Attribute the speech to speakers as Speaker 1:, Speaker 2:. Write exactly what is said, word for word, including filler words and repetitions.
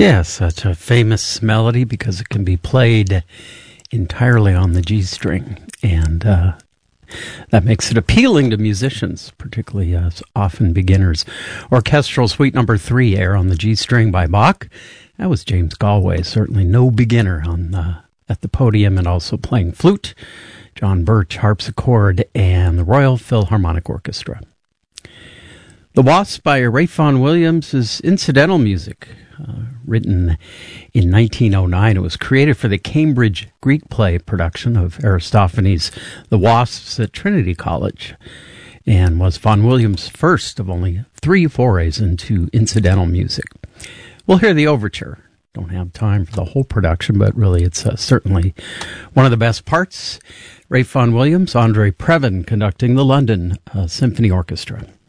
Speaker 1: Yeah, such a famous melody because it can be played entirely on the G string, and uh, that makes it appealing to musicians, particularly uh, often beginners. Orchestral Suite Number Three, Air on the G string by Bach. That was James Galway, certainly no beginner on uh, at the podium, and also playing flute. John Birch, harpsichord, and the Royal Philharmonic Orchestra. The Wasp by Ralph Vaughan Williams is incidental music. Uh, written in nineteen oh nine. It was created for the Cambridge Greek play production of Aristophanes' The Wasps at Trinity College, and was Vaughan Williams' first of only three forays into incidental music. We'll hear the overture. Don't have time for the whole production, but really it's uh, certainly one of the best parts. Ralph Vaughan Williams, Andre Previn conducting the London uh, Symphony Orchestra.